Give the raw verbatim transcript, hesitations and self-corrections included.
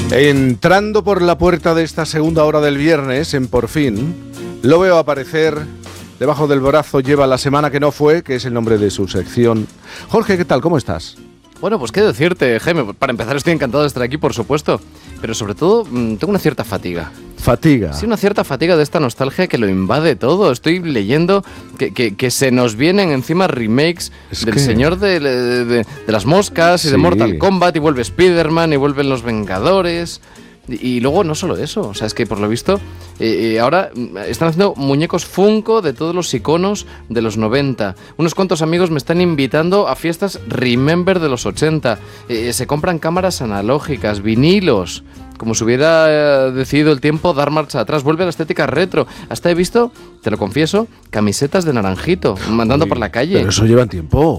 Entrando por la puerta de esta segunda hora del viernes, en Por Fin, lo veo aparecer. Debajo del brazo lleva La semana que no fue, que es el nombre de su sección. Jorge, ¿qué tal? ¿Cómo estás? Bueno, pues qué decirte, Jaime. Para empezar, estoy encantado de estar aquí, por supuesto. Pero sobre todo, tengo una cierta fatiga. ¿Fatiga? Sí, una cierta fatiga de esta nostalgia que lo invade todo. Estoy leyendo que, que, que se nos vienen encima remakes es del que... Señor de, de, de, de las Moscas y sí. de Mortal Kombat, y vuelve Spider-Man, y vuelven los Vengadores... Y luego no solo eso, o sea, es que por lo visto eh, eh, ahora están haciendo muñecos Funko de todos los iconos de los noventa. Unos cuantos amigos me están invitando a fiestas Remember de los ochenta. Eh, se compran cámaras analógicas, vinilos. Como si hubiera eh, decidido el tiempo dar marcha atrás. Vuelve la estética retro. Hasta he visto, te lo confieso, camisetas de naranjito mandando Uy, por la calle. Pero eso lleva tiempo.